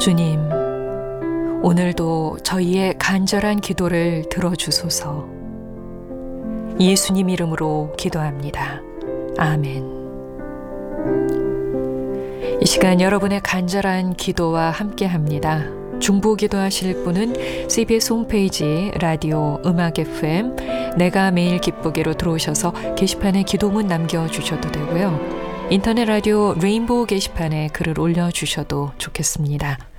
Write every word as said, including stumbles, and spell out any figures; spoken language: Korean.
주님, 오늘도 저희의 간절한 기도를 들어주소서. 예수님 이름으로 기도합니다. 아멘. 이 시간 여러분의 간절한 기도와 함께합니다. 중보 기도하실 분은 씨비에스 홈페이지 라디오 음악 에프엠 내가 매일 기쁘게로 들어오셔서 게시판에 기도문 남겨주셔도 되고요. 인터넷 라디오 레인보우 게시판에 글을 올려주셔도 좋겠습니다.